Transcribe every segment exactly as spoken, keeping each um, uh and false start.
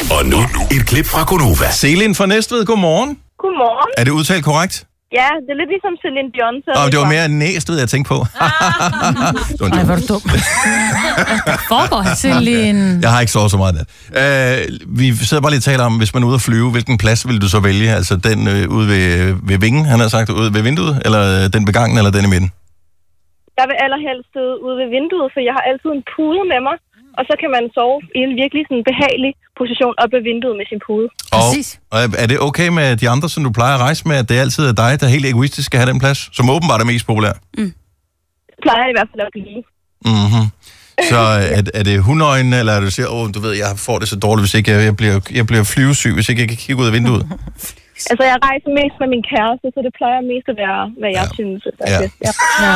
Og nu et klip fra Gonova. Selin fra Næstved, godmorgen. Godmorgen. Er det udtalt korrekt? Ja, det er lidt ligesom Celine Dion. Så oh, det var mere Næstved, jeg tænkte på. Nej, hvor er du dum. Hvad foregår her, Celine? Jeg har ikke sovet så meget af det. Uh, vi sidder bare lige og taler om, hvis man er ude at flyve, hvilken plads vil du så vælge? Altså den uh, ude ved, ved vingen, han har sagt, ude ved vinduet, eller den ved gangen, eller den i midten? Jeg vil allerhelst sidde ude ved vinduet, for jeg har altid en pude med mig. Og så kan man sove i en virkelig sådan behagelig position op ved vinduet med sin pude. Og, og er det okay med de andre, som du plejer at rejse med, at det altid er dig, der helt egoistisk skal have den plads, som åbenbart er mest populær? Mm. Det plejer jeg i hvert fald at blive. Mhm. Så er, er det hundøjne, eller er det, du siger, åh, du ved, jeg får det så dårligt, hvis ikke jeg, jeg, bliver, jeg bliver flyvesyg, hvis ikke jeg kan kigge ud af vinduet? Altså, jeg rejser mest med min kæreste, så det plejer mest at være, hvad jeg ja. synes. Er ja. bedst. Ja.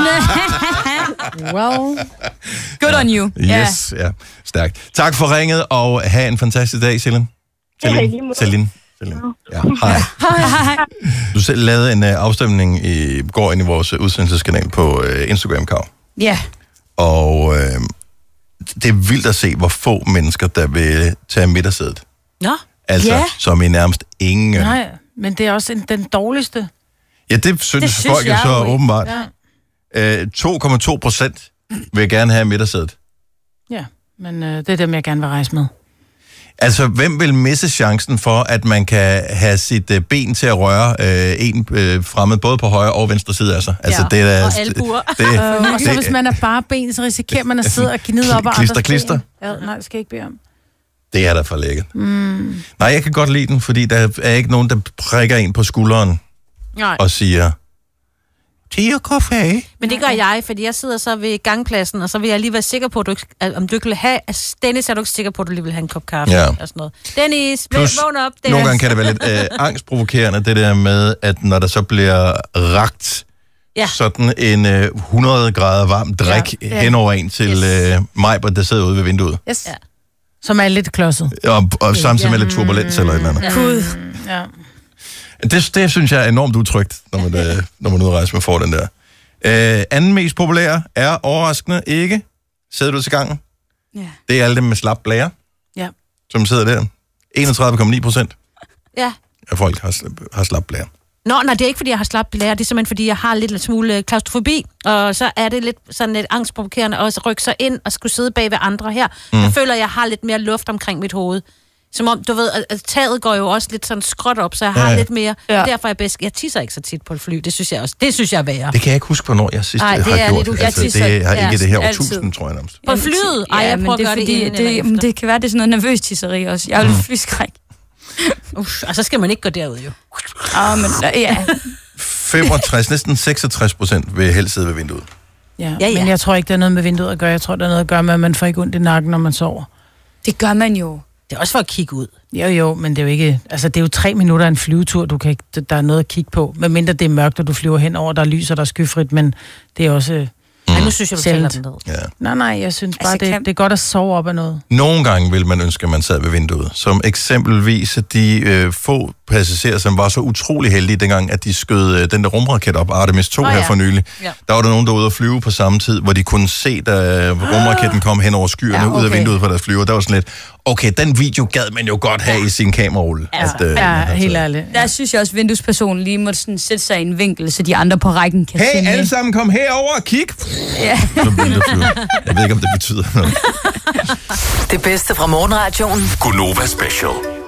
Well, good on you. Yes, ja. ja. Stærkt. Tak for ringet, og have en fantastisk dag, Celine. Celine. Celine. Celine. Ja, hej. Hej. Du selv lavede en uh, afstemning i går ind i vores uh, udsendelseskanal på uh, Instagram, Kav. Ja. Og uh, det er vildt at se, hvor få mennesker, der vil tage middagssædet. Nå. Altså, ja. som i nærmest ingen. Nej, men det er også en, den dårligste. Ja, det synes, det synes folk jo så åbenbart. Ja. Uh, to komma to procent vil gerne have middagssædet. Ja, men uh, det er dem, jeg gerne vil rejse med. Altså, hvem vil misse chancen for, at man kan have sit uh, ben til at røre uh, en uh, fremmed, både på højre og venstre side af sig? Altså, ja. det er, og albuer. Det, det, øh, og så hvis man er bare ben, så risikerer man at sidde og gnide op og klister, klister. Ja, nej, det skal jeg ikke bede om. Det er da for lækkert. Mm. Nej, jeg kan godt lide den, fordi der er ikke nogen, der prikker en på skulderen nej. og siger, te og kaffe. Men det gør jeg, fordi jeg sidder så ved gangpladsen, og så vil jeg lige være sikker på, at du, at om du ikke vil have... Altså, Dennis, er du ikke sikker på, at du lige vil have en kop kaffe? Ja. Og sådan noget. Dennis, Plus, vågn op. Dennis. Nogle gange kan det være lidt øh, angstprovokerende, det der med, at når der så bliver rakt ja. sådan en øh, hundrede grader varm drik ja. Ja. henover en til yes. øh, Majbert, der sidder ude ved vinduet. Yes. Ja. Som er lidt klodset. Og, og samtidig med lidt turbulens eller et eller andet. Gud. Ja. Det, det synes jeg er enormt utrygt, når man, øh, når man udrejser med får den der. Øh, anden mest populære er overraskende ikke. Sidder du til gangen? Ja. Det er alle dem med slap blære, ja. som sidder der. enogtredive komma ni procent ja. af folk har, har slap blære. Nå, nej, det er ikke, fordi jeg har slap blære. Det er simpelthen, fordi jeg har lidt, lidt smule klaustrofobi. Og så er det lidt sådan lidt angstprovokerende at også rykke sig ind og skulle sidde bag ved andre her. Mm. Jeg føler, at jeg har lidt mere luft omkring mit hoved. Som om, du ved, at taget går jo også lidt sådan skråt op, så jeg har ja. lidt mere. Ja. Derfor er jeg bedst. Jeg tisser ikke så tit på et fly. Det synes jeg også. Det synes jeg er værre. Det kan jeg ikke huske, hvornår jeg sidst Ej, det har gjort. Lidt, altså, det er ikke det her årtusind, tror jeg nærmest. På flyet? Ej, jeg prøver at gøre det, det, det, det, det kan være, det er sådan noget nervøs tisseri også. Jeg er jo lidt flyskræk. Uff, og så skal man ikke gå derud, jo. Ah, men ja. femogtres, næsten seksogtres procent vil helst sidde ved vinduet. Ja, ja, ja, men jeg tror ikke, det er noget med vinduet at gøre. Jeg tror, det er noget at gøre med, at man får ikke ondt i nakken, når man sover. Det gør man jo. Det er også for at kigge ud. Jo, jo, men det er jo ikke... Altså, det er jo tre minutter af en flyvetur, du kan ikke, der er noget at kigge på. Medmindre det er mørkt, og du flyver henover, der lyser, der er skyfrit, men det er også... Mm. Ej, nu synes jeg, du tæller den ned. Ja. Nej, nej, jeg synes bare, altså, det, kan... det er godt at sove op af noget. Nogle gange vil man ønske, at man sad ved vinduet. Som eksempelvis de øh, få passagerer, som var så utrolig heldige dengang, at de skød øh, den der rumraket op, Artemis to oh, her ja. for nylig. Ja. Der var der nogen, der var ude at flyve på samme tid, hvor de kunne se, da rumraketten kom hen over skyerne, ja, okay. ud af vinduet på deres flyver. Der var sådan lidt, okay, den video gad man jo godt have i sin kamerarulle. Ja, at, øh, ja helt ærligt. Der synes jeg også, at vinduespersonen lige må sådan sætte sig i en vinkel, så de andre på rækken kan hey, se alle sammen, kom herover og kig! Ja. Jeg ved ikke, om det betyder noget. Det bedste fra morgenradioen. Gonova Special.